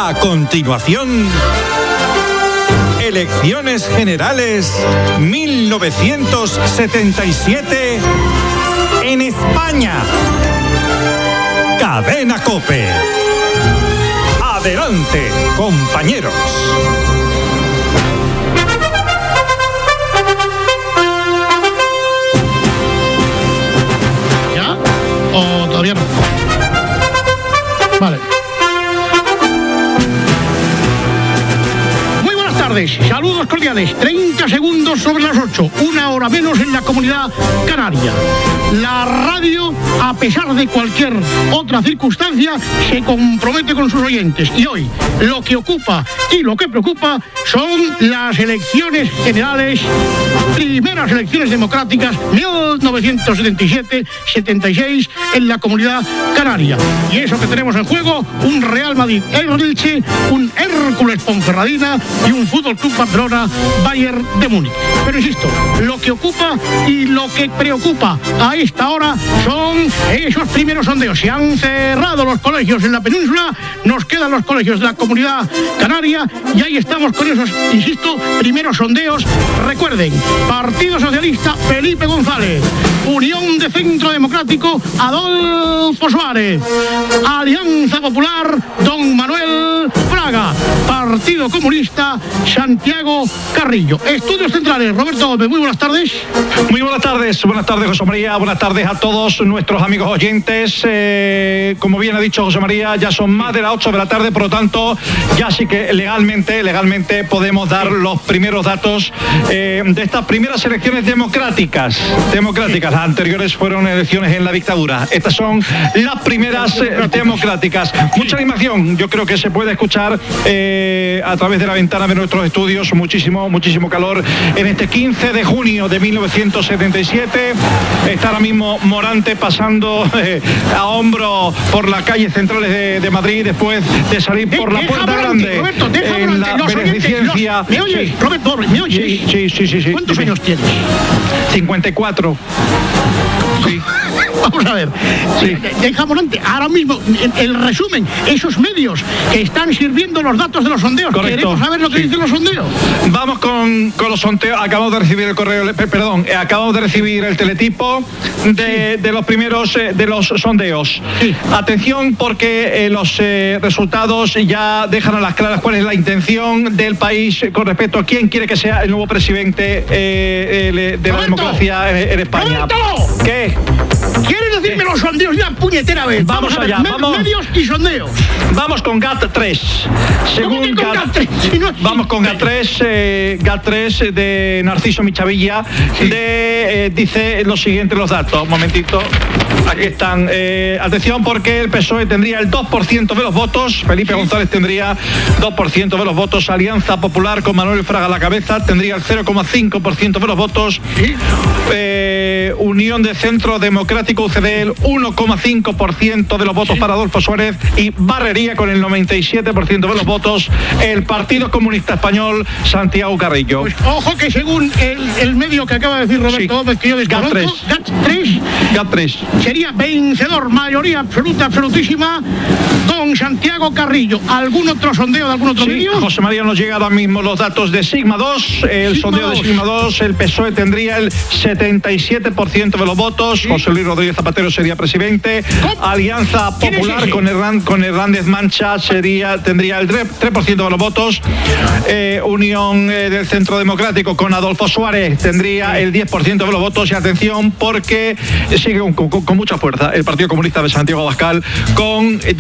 A continuación, Elecciones Generales 1977 en España. Cadena COPE. Adelante, compañeros. ¿Ya? ¿O todavía no? Vale. Muy buenas tardes, saludos cordiales. 30 segundos sobre las 8, una hora menos en la Comunidad Canaria. La radio, a pesar de cualquier otra circunstancia, se compromete con sus oyentes. Y hoy, lo que ocupa y lo que preocupa son las elecciones generales, primeras elecciones democráticas, 1977-76, en la Comunidad Canaria. Y eso que tenemos en juego, un Real Madrid-Elche, un Hércules Ponferradina y un Fútbol Club Barcelona Bayern de Múnich. Pero insisto, lo que ocupa y lo que preocupa a esta hora son esos primeros sondeos. Se han cerrado los colegios en la península, nos quedan los colegios de la Comunidad Canaria y ahí estamos con esos, insisto, primeros sondeos. Recuerden, Partido Socialista, Felipe González; Unión de Centro Democrático, Adolfo Suárez; Alianza Popular, Don Manuel Fraga; Partido Comunista, Santiago Carrillo. Estudios Centrales, Roberto Gómez, muy buenas tardes. Muy buenas tardes, José María, buenas tardes a todos nuestros amigos oyentes. Como bien ha dicho José María, ya son más de las 8 de la tarde, por lo tanto, ya sí que legalmente podemos dar los primeros datos de estas primeras elecciones democráticas. Las anteriores fueron elecciones en la dictadura. Estas son las primeras democráticas. Mucha animación, yo creo que se puede escuchar a través de la ventana de nuestros estudios. Muchísimo calor en este 15 de junio de 1977. Está ahora mismo Morante pasando a hombro por las calles centrales de Madrid después de salir por la Puerta Grande. Roberto, en la beneficencia. ¿Me oyes? Sí. Roberto, ¿me oyes? Sí. ¿Cuántos años tienes? 54. Sí. Vamos a ver, sí. Deja Morante, ahora mismo, el resumen, esos medios que están sirviendo los datos de los sondeos. Correcto. Queremos saber lo que dicen los sondeos. Vamos con los sondeos. Acabamos de recibir acabamos de recibir el teletipo de los primeros de los sondeos. Sí. Atención, porque los resultados ya dejan a las claras cuál es la intención del país con respecto a quién quiere que sea el nuevo presidente de la democracia en España. ¡Roberto! ¿Qué? ¿Quieres decirme los sondeos ya, puñetera vez? Vamos allá, vamos. Medios y sondeos. Vamos con GAT3. Según GAT3. Si no, vamos con GAT3 de Narciso Michavilla. Sí. Dice lo siguiente los datos. Un momentito. Aquí están. Atención, porque el PSOE tendría el 2% de los votos. Felipe González tendría 2% de los votos. Alianza Popular, con Manuel Fraga a la cabeza, tendría el 0,5% de los votos. ¿Sí? Unión de Centro Democrático, UCD, el 1,5% de los votos. ¿Sí? Para Adolfo Suárez, y barrería con el 97% de los votos el Partido Comunista Español, Santiago Carrillo. Pues ojo que según el medio que acaba de decir Roberto Gómez, que yo desconozco, GAT3 sería vencedor, mayoría absolutísima, don Santiago Carrillo. ¿Algún otro sondeo de algún otro medio? José María, nos llega ahora mismo los datos de Sigma 2. El sondeo de Sigma 2, el PSOE tendría el 77% de los votos. ¿Sí? José Luis Rodríguez Zapatero sería presidente. ¿Cómo? Alianza Popular con Hernández Mancha tendría el 3% de los votos. Unión del Centro Democrático con Adolfo Suárez tendría el 10% de los votos. Y atención, porque sigue con mucha fuerza el Partido Comunista de Santiago Abascal con el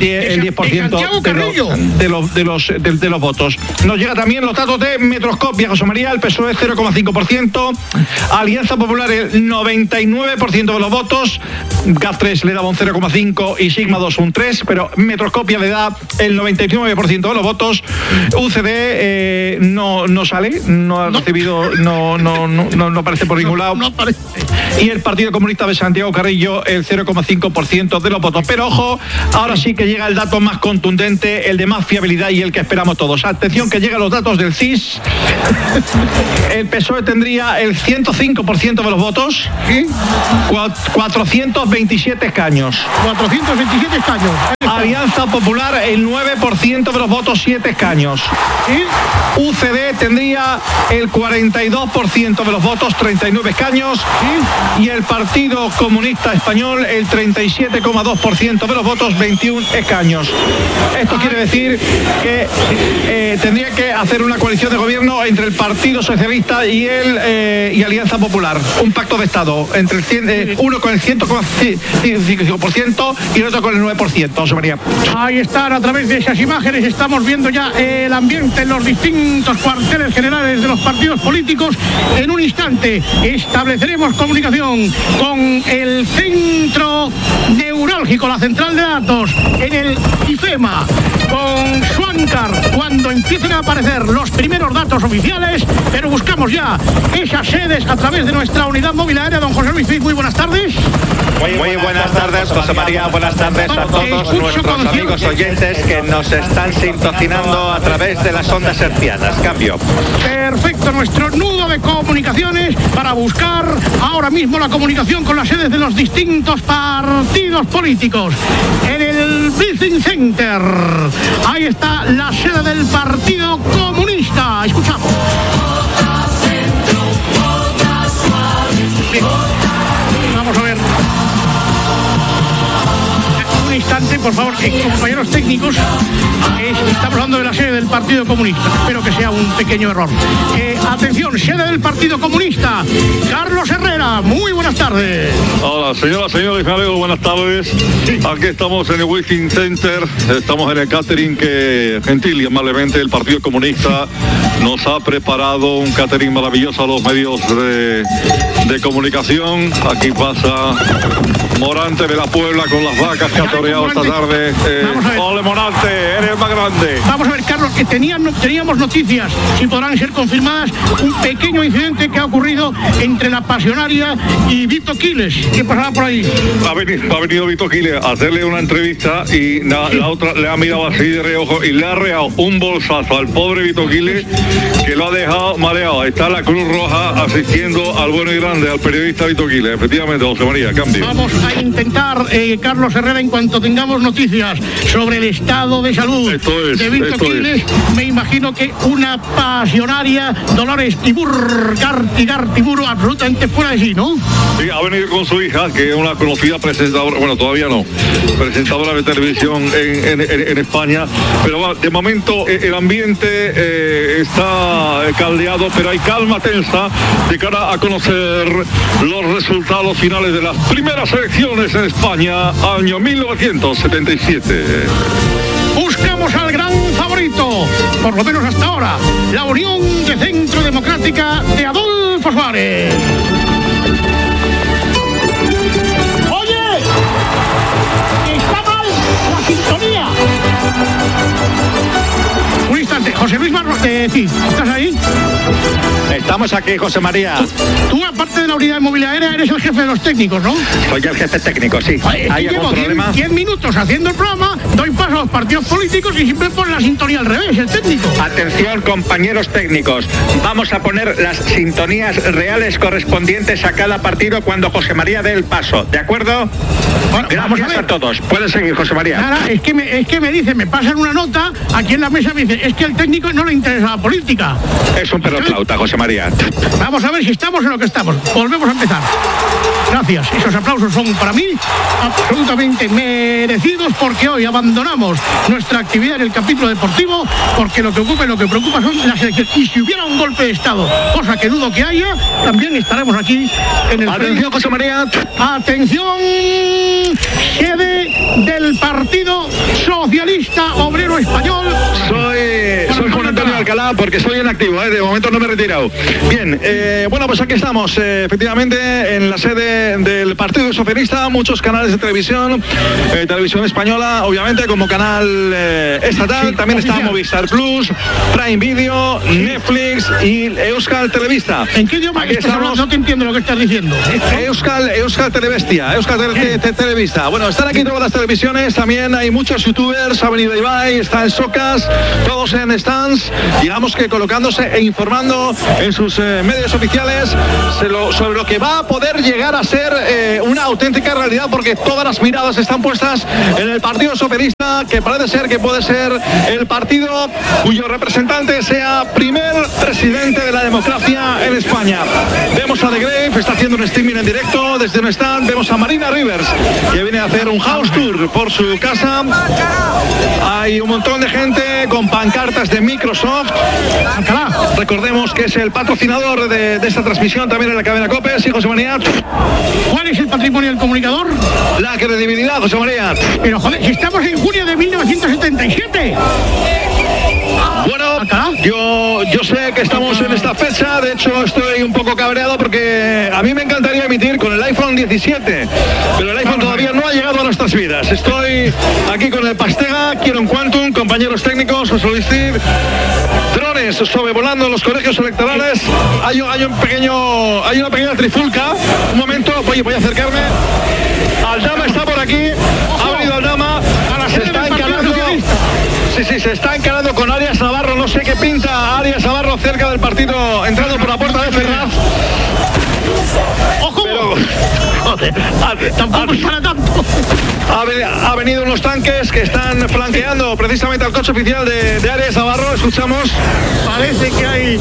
10% de los votos. Nos llega también los datos de Metroscopia, José María. El PSOE 0,5%, Alianza Popular el 99% de los votos, GAT3 le daba un 0,5 y Sigma 2 un 3, pero Metroscopia le da el 99% de los votos. UCD no sale, no ha recibido, no aparece por ningún lado. No aparece. Y el Partido Comunista de Santiago Carrillo el 0,5% de los votos. Pero ojo, ahora sí que llega el dato más contundente, el de más fiabilidad y el que esperamos todos. Atención, que llegan los datos del CIS. El PSOE tendría el 105% de los votos. ¿Sí? 427 escaños. 427 escaños. Alianza Popular el 9% de los votos, 7 escaños. ¿Sí? UCD tendría el 42% de los votos, 39 escaños. ¿Sí? Y el Partido Comunista Español el 37,2% de los votos, 21 escaños. Esto quiere decir que tendría que hacer una coalición de gobierno entre el Partido Socialista y Alianza Popular. Un pacto de Estado entre uno con el 100,5% y el otro con el 9%, José María. Ahí están, a través de esas imágenes estamos viendo ya el ambiente en los distintos cuarteles generales de los partidos políticos. En un instante estableceremos comunicación con el centro neurálgico, la central de datos, en el IFEMA, con Schwankar, cuando empiecen a aparecer los primeros datos oficiales, pero buscamos ya esas sedes a través de nuestra unidad móvil aérea. Don José Luis Cid, muy buenas tardes. Muy buenas tardes, José María. Buenas tardes a todos nuestros amigos oyentes que nos están sintonizando a través de las ondas hercianas. Cambio. Perfecto, nuestro nudo de comunicaciones para buscar ahora mismo la comunicación con las sedes de los distintos partidos políticos. En el Building Center, ahí está la sede del Partido Comunista. Escuchamos. Bien. Vamos a ver. Un instante, por favor, compañeros técnicos. Estamos hablando de la sede del Partido Comunista. Espero que sea un pequeño error. Atención, sede del Partido Comunista. Carlos Herrera, muy buenas tardes. Hola, señoras, señores, me alegro, buenas tardes. Aquí estamos en el Wishing Center. Estamos en el catering que gentil y amablemente el Partido Comunista nos ha preparado un catering maravilloso a los medios de comunicación. Aquí pasa Morante de la Puebla con las vacas que ha toreado esta tarde. Ole Morante, eres el más grande. Vamos a ver, Carlos, que teníamos noticias, si podrán ser confirmadas, un pequeño incidente que ha ocurrido entre la Pasionaria y Vito Quiles. ¿Qué pasaba por ahí? Ha venido Vito Quiles a hacerle una entrevista y la otra le ha mirado así de reojo y le ha reado un bolsazo al pobre Vito Quiles que lo ha dejado mareado. Está la Cruz Roja asistiendo al bueno y grande, al periodista Vito Quiles. Efectivamente, José María, cambio. Vamos a intentar, Carlos Herrera, en cuanto tengamos noticias sobre el estado de salud de Vito Quiles, me imagino que una Pasionaria, Dolores Gartiburu, absolutamente fuera de sí, ¿no? Sí, ha venido con su hija, que es una conocida presentadora, bueno, todavía no, presentadora de televisión en España, pero de momento el ambiente está caldeado, pero hay calma tensa de cara a conocer los resultados finales de las primeras elecciones en España, año 1977. Buscamos al gran favorito, por lo menos hasta ahora, la Unión de Centro Democrática de Adolfo Suárez. ¡Oye! ¡Está mal la sintonía! Un instante, José Luis Marros, sí, ¿estás ahí? Estamos aquí, José María. Tú, aparte de la unidad móvil aérea, eres el jefe de los técnicos, ¿no? Soy el jefe técnico, sí. ¿Hay algún problema? 10 minutos haciendo el programa, doy paso a los partidos políticos y siempre pone la sintonía al revés, el técnico. Atención, compañeros técnicos. Vamos a poner las sintonías reales correspondientes a cada partido cuando José María dé el paso, ¿de acuerdo? Bueno, gracias a todos. Puedes seguir, José María. Nada, es que me dicen, me pasan una nota, aquí en la mesa me dicen, es que al técnico no le interesa la política. Es un perro flauta, José María. Vamos a ver si estamos en lo que estamos. Volvemos a empezar. Gracias. Esos aplausos son para mí absolutamente merecidos, porque hoy abandonamos nuestra actividad en el capítulo deportivo, porque lo que ocupa y lo que preocupa son las elecciones. Y si hubiera un golpe de Estado, cosa que dudo que haya, también estaremos aquí en el... Atención, José María. Atención, sede del Partido Socialista Obrero Español. Soy Juan Antonio Alcalá, porque soy en activo, de momento no me he retirado. Bien, bueno, pues aquí estamos, efectivamente, en la sede del Partido Socialista, muchos canales de televisión, televisión española, obviamente, como canal estatal, sí, también oficial. Está Movistar Plus, Prime Video, sí. Netflix y Euskal Televista. ¿En qué idioma estamos? No te entiendo lo que estás diciendo. Euskal Televestia, Televista. Bueno, están aquí todas las televisiones, también hay muchos youtubers, ha venido Ibai, está el Socas, todos en stands, digamos que colocándose e informando en sus medios oficiales sobre lo que va a poder llegar a ser una auténtica realidad, porque todas las miradas están puestas en el Partido Socialista comunista, que parece ser que puede ser el partido cuyo representante sea primer presidente de la democracia en España. Vemos a The Grave, está haciendo un streaming en directo desde un stand. Vemos a Marina Rivers, que viene a hacer un house tour por su casa. Hay un montón de gente con pancartas de Microsoft. Recordemos que es el patrocinador de esta transmisión también en la cadena COPE. Sí, José María. ¿Cuál es el patrimonio del comunicador? La credibilidad, José María. Pero joder, si estamos en junio de 1977. Bueno, yo sé que estamos en esta fecha, de hecho estoy un poco cabreado porque a mí me encantaría emitir con el iPhone 17, pero el iPhone todavía no ha llegado a nuestras vidas. Estoy aquí con el Pastega, quiero un Quantum, compañeros técnicos, José Luis Cid, drones sobrevolando los colegios electorales. Hay una pequeña trifulca. Un momento, voy a acercarme. Aldama está por aquí, ha venido Aldama, se está encarando. Sí, se está encarando con Arias Navarro. No sé qué pinta Arias Navarro cerca del partido, entrando por la puerta de Ferraz. ¡Ojo! Pero, joder, tampoco es para tanto. Ha venido unos tanques que están flanqueando precisamente al coche oficial de Arias Navarro. Escuchamos. Parece que hay...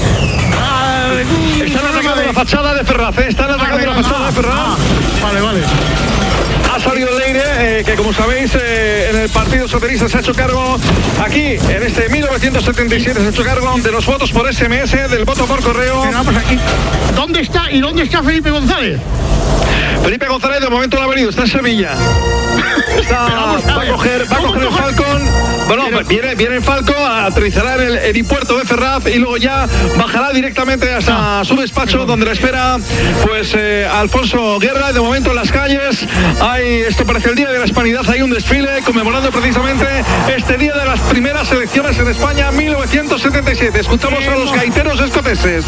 Están atacando la fachada de Ferraz, Están atacando la fachada de Ferraz. Vale. Ha salido Leire, que como sabéis en el Partido Socialista se ha hecho cargo aquí, en este 1977 se ha hecho cargo de los votos por SMS, del voto por correo. Pero vamos aquí. ¿Dónde está Felipe González? Felipe González de momento no ha venido, está en Sevilla. Va a coger el Falcon. Bueno, viene el Falcon, aterrizará en el helipuerto de Ferraz y luego ya bajará directamente hasta su despacho, donde le espera pues Alfonso Guerra. De momento en las calles esto parece el Día de la Hispanidad, hay un desfile conmemorando precisamente este día de las primeras elecciones en España, 1977. Escuchamos a los gaiteros escoceses.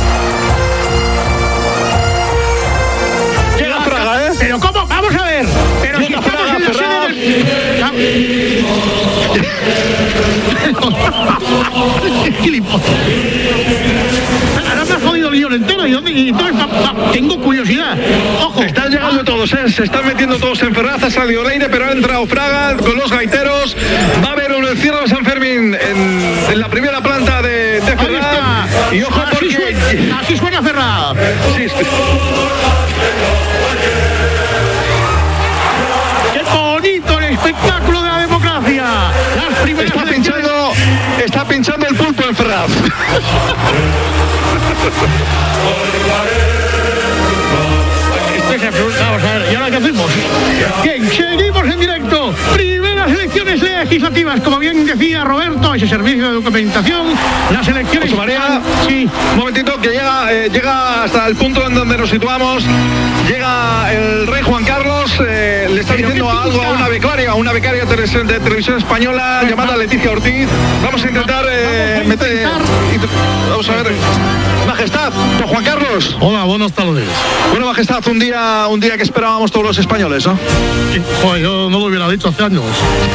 Llega Fraga, Pero ¿cómo? Vamos a ver. Pero si estamos en la sede ahora me has jodido el guión entero. Y entonces tengo curiosidad. Ojo. Están llegando todos, se están metiendo todos en Ferraz. Ha salido Leire, pero ha entrado Fraga con los gaiteros. Va a haber un encierro de San Fermín en la primera planta de Ferraz. Y ojo, porque así suena Ferraz. Sí. ¡Qué bonito el espectáculo de la democracia! Las primeras está pinchando el pulpo en Ferraz. Vamos a ver, ¿y ahora qué hacemos? Bien, seguimos en directo. Primeras elecciones legislativas, como bien decía Roberto, ese servicio de documentación. Las elecciones... José María, sí. Un momentito, que llega hasta el punto en donde nos situamos. Llega el rey Juan Carlos, le está diciendo algo a una becaria de televisión española llamada Leticia Ortiz. Vamos a intentar vamos a ver. Majestad, don Juan Carlos. Hola, buenas tardes. Bueno, Majestad, un día que esperábamos todos los españoles, ¿no? Sí, joder, yo no lo hubiera dicho hace años.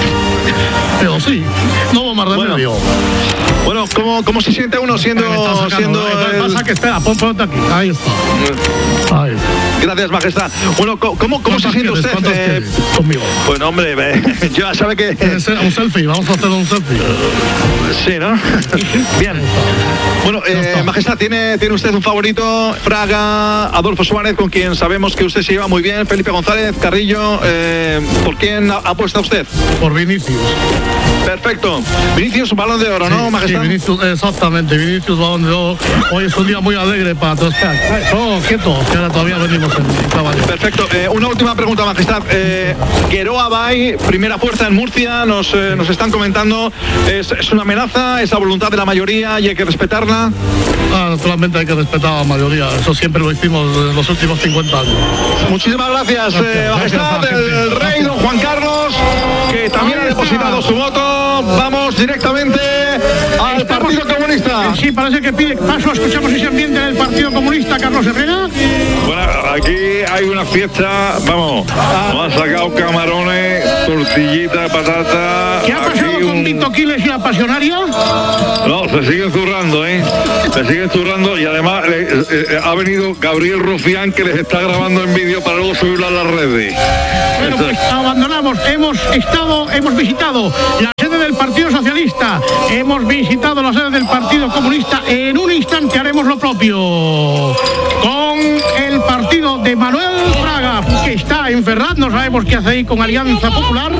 Pero sí, no hubo más remedio. Bueno, ¿cómo se siente uno siendo pasa que espera, ponte aquí. Ahí está. Ahí. Gracias, Majestad. Bueno, ¿cómo se siente usted? Conmigo. Bueno, hombre, yo ya sabe que... Un selfie, vamos a hacer un selfie. Sí, ¿no? Bien. Bueno, Majestad, ¿tiene usted un favorito? Fraga, Adolfo Suárez, con quien sabemos que usted se lleva muy bien, Felipe González, Carrillo. ¿Por quién apuesta usted? Por Vinicius. Perfecto. Vinicius, Balón de Oro, ¿no, Majestad? Sí, Vinicius, exactamente. Vinicius, Balón de Oro. Hoy es un día muy alegre para todos. Oh, quieto, que ahora todavía venimos en caballo. Perfecto. Una última pregunta, Majestad. Geroa Bay, primera fuerza en Murcia, nos están comentando. ¿Es una amenaza? ¿Es la voluntad de la mayoría y hay que respetarla? Naturalmente hay que respetar a la mayoría. Eso siempre lo hicimos en los últimos 50 años. Muchísimas gracias, Majestad. El rey don Juan Carlos, que también ha depositado su voto. Vamos directamente al Partido Comunista. Sí, parece que pide paso. Escuchamos ese ambiente del Partido Comunista, Carlos Herrera. Bueno, aquí hay una fiesta, vamos, nos han sacado camarones, tortillita, patata. ¿Qué ha pasado con Vito Quiles y la pasionaria? No, se siguen zurrando, se siguen zurrando y además ha venido Gabriel Rufián, que les está grabando en vídeo para luego subirlo a las redes. Bueno, pues abandonamos, hemos visitado la Partido Socialista. Hemos visitado la sede del Partido Comunista. En un instante haremos lo propio con el partido de Manuel Fraga, que está en Ferraz. No sabemos qué hace ahí con Alianza Popular.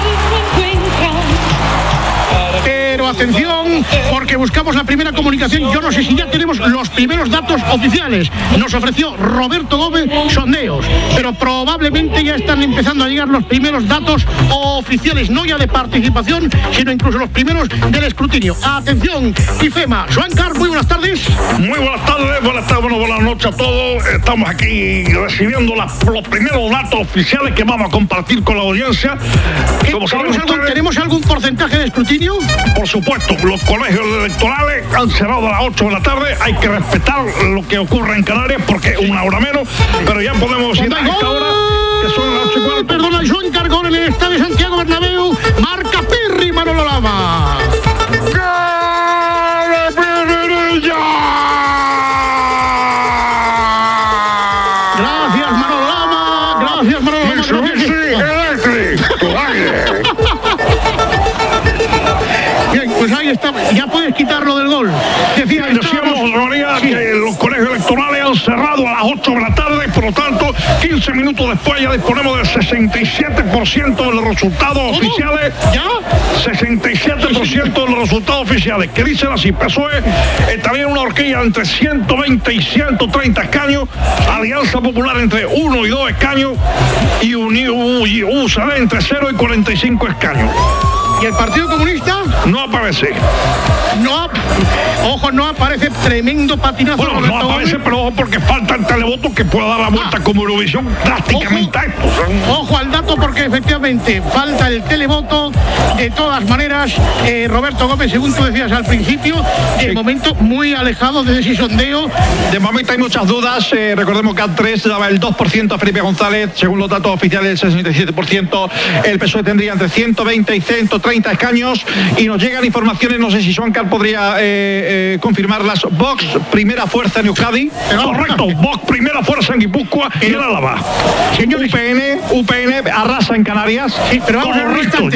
Pero atención, porque buscamos la primera comunicación. Yo no sé si ya tenemos los primeros datos oficiales. Nos ofreció Roberto Gómez sondeos, pero probablemente ya están empezando a llegar los primeros datos oficiales, no ya de participación, sino incluso los primeros del escrutinio. Atención, IFEMA. Joan Carr, muy buenas tardes. Muy buenas tardes, buenas noches a todos. Estamos aquí recibiendo los primeros datos oficiales que vamos a compartir con la audiencia. ¿Tenemos algún porcentaje de escrutinio? Por supuesto, los colegios electorales han cerrado a las 8 de la tarde. Hay que respetar lo que ocurre en Canarias porque es una hora menos, pero ya podemos ir a esta hora, que son las 8:15. Perdona, Joan Carr, gol en el estadio Santiago Bernabéu. Marca Pirri, Manolo Lama. Gracias, Manolo Lama. Gracias, Manolo Lama. Bien, pues ahí está. Ya puedes quitarlo del gol. Decíamos, María, que los colegios electorales han cerrado a las 8 de la tarde, por lo tanto, 15 minutos después ya disponemos del 67% de los resultados oficiales. ¿Ya? 67% de los resultados oficiales, que dicen así: PSOE está bien una horquilla entre 120 y 130 escaños, Alianza Popular entre 1 y 2 escaños y USD entre 0 y 45 escaños. ¿Y el Partido Comunista? No aparece. No aparece. Tremendo patinazo. Bueno, no aparece, pero ojo, porque falta el televoto que pueda dar la vuelta como Eurovisión drásticamente a esto. Ojo al dato, porque efectivamente falta el televoto. De todas maneras, Roberto Gómez, según tú decías al principio, de momento muy alejado de ese sondeo. De momento hay muchas dudas. Recordemos que A3 daba el 2% a Felipe González, según los datos oficiales el 67%. El PSOE tendría entre 120 y 130 escaños, y nos llegan informaciones, no sé si Joan Carr podría confirmarlas. Vox, primera fuerza en Euskadi. Correcto, Vox, primera fuerza en Guipúzcoa y en Álava. Señor, UPN arrasa en Canarias. Sí, pero vamos a ver un instante,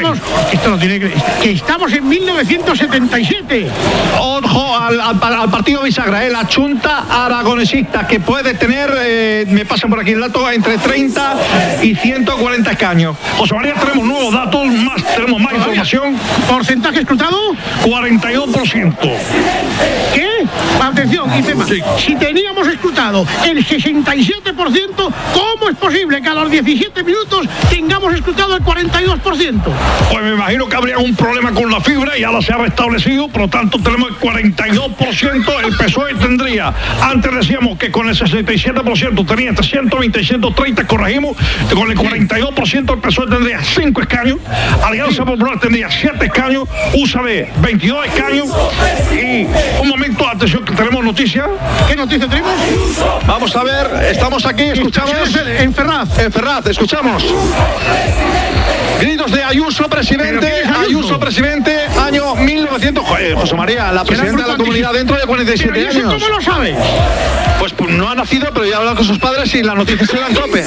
que estamos en 1977. Ojo al partido bisagra, la Junta Aragonesista, que puede tener, me pasan por aquí el dato, entre 30 y 140 escaños. José María, tenemos nuevos datos, tenemos más información. ¿Porcentaje escrutado? 42%. ¿Qué? Atención, IFEMA. Sí. Si teníamos escrutado el 67%, ¿cómo es posible que a los 17 minutos tengamos escrutado el 42%? Pues me imagino que habría un problema con la fibra y ahora se ha restablecido, por lo tanto tenemos el 42%. El PSOE tendría, antes decíamos que con el 67% tenía entre 120 y 130, corregimos, con el 42% el PSOE tendría 5 escaños, Alianza Popular tendría 7 escaños, USD 22 escaños. Y un momento, atención, que tenemos noticias. ¿Qué noticia tenemos? Vamos a ver, estamos aquí, escuchamos en Ferraz. En Ferraz, escuchamos gritos de Ayuso presidente, Ayuso presidente, año 1900. José María, la presidenta de la comunidad dentro de 47 años. ¿Cómo lo sabe? Pues no ha nacido, pero ya ha hablado con sus padres y la noticia se la entrope.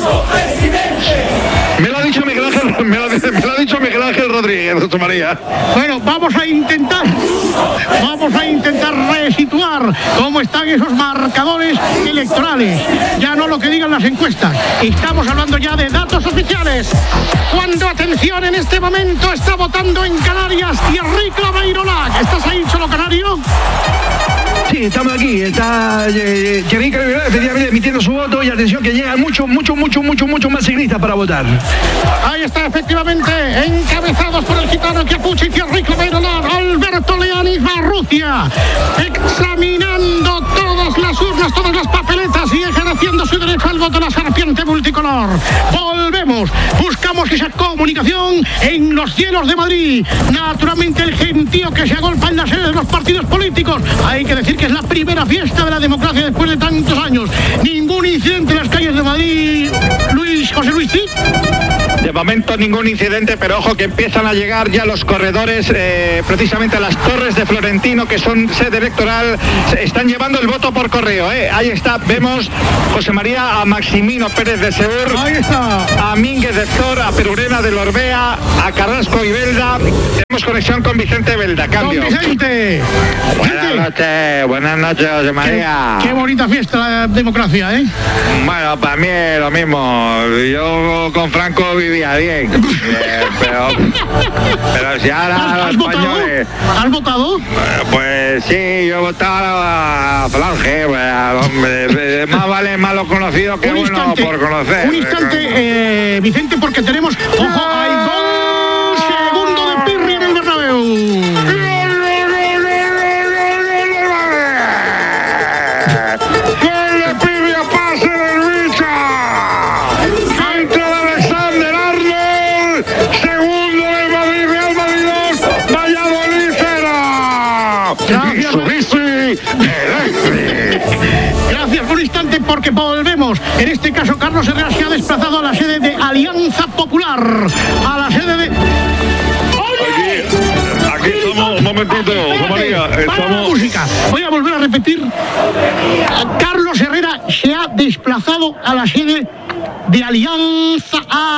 Me lo ha dicho Miguel Ángel Rodríguez, José María. Bueno, vamos a intentar resituar cómo están esos marcadores electorales. Ya no lo que digan las encuestas. Estamos hablando ya de datos oficiales. Cuando, atención, en este momento está votando en Canarias Thierry Claveirolac. ¿Estás ahí, Cholo Canario? Sí, estamos aquí. Está Thierry Claveirolac efectivamente emitiendo su voto, y atención que llegan mucho más ciclistas para votar. Ahí está, efectivamente, encabezados por el gitano Chiapucci y Thierry Claveirolac. Alberto Leanis Marrucia, examinando todas las urnas, todas las papeletas, y ejerciendo su derecho al voto, la serpiente multicolor. Volvemos, buscamos esa comunicación en los cielos de Madrid. Naturalmente, el gentío que se agolpa en la sede de los partidos políticos. Hay que decir que es la primera fiesta de la democracia después de tantos años. Ningún incidente en las calles de Madrid. José Luis, ¿sí? De momento ningún incidente, pero ojo que empiezan a llegar ya los corredores, precisamente a las Torres de Florentino, que son sede electoral. Están llevando el voto por correo, Ahí está, vemos José María, a Maximino Pérez de Segur, Ahí está. a Mínguez de Zor, a Perurena de Lorbea, a Carrasco y Belda. Tenemos conexión con Vicente Belda. Cambio. Don Vicente. Buenas noches, José María. Qué bonita fiesta la democracia, Bueno, para mí es lo mismo. Yo con Franco vivía bien. Pero si ahora ¿Has los españoles... ¿Has votado? Pues sí, yo votaba a Falange. Hombre, más vale malo conocido que bueno por conocer. Un instante, Vicente, porque tenemos... ¡Ojo! ¡Hay gol! Segundo de Pirri en el Bernabéu. Gracias por un instante, porque volvemos. En este caso, Carlos Herrera se ha desplazado a la sede de Alianza Popular, a la sede de... Aquí estamos, un momentito, José María. Para la música. Voy a volver a repetir. Carlos Herrera se ha desplazado a la sede de Alianza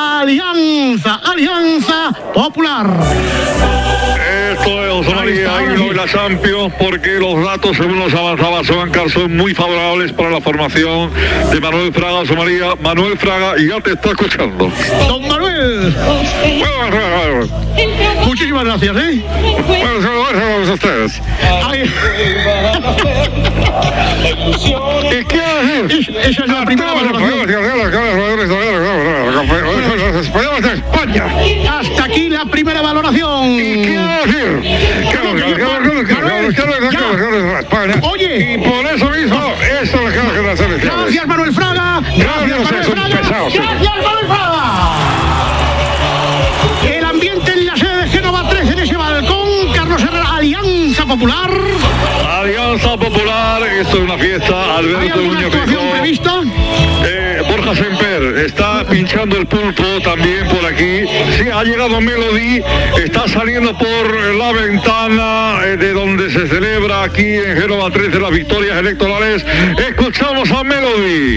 Popular. Esto es, José María, hay uno de la Champions, porque los datos, según nos avanzaba Sobancar, son muy favorables para la formación de Manuel Fraga. José María, Manuel Fraga ya te está escuchando. Don Manuel. Muchísimas gracias, Bueno, a ustedes. ¿Qué quiere decir? Esa es la primera valoración. Españoles de España. Hasta aquí la primera valoración. Oye, y por eso mismo, esto es lo que las elecciones. Gracias, Manuel Fraga. Gracias, Manuel Fraga. El ambiente en la sede de Génova 3, en ese balcón. Carlos Herrera, Alianza Popular. Alianza Popular, esto es una fiesta. ¿Hay Alberto alguna Núñez actuación Feijóo. prevista? Borja Semper está pinchando el pulpo también por aquí. Sí, ha llegado Melody, está saliendo por la ventana de donde se celebra aquí en Génova 13 las victorias electorales. Escuchamos a Melody.